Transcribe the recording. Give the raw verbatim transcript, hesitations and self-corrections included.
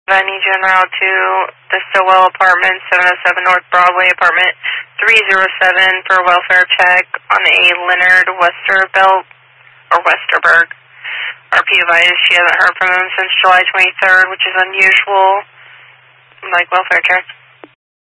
I need you en route to the Stillwell Apartment, seven oh seven North Broadway, Apartment three oh seven for a welfare check on a Leonard Westerbelt, or Westerberg. R P advised she hasn't heard from him since July twenty-third, which is unusual, like welfare check.